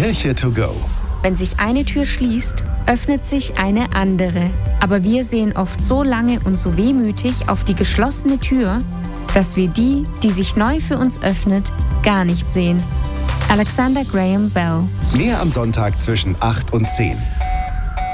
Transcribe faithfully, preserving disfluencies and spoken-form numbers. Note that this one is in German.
Kirche to go. Wenn sich eine Tür schließt, öffnet sich eine andere. Aber wir sehen oft so lange und so wehmütig auf die geschlossene Tür, dass wir die, die sich neu für uns öffnet, gar nicht sehen. Alexander Graham Bell. Mehr am Sonntag zwischen acht und zehn.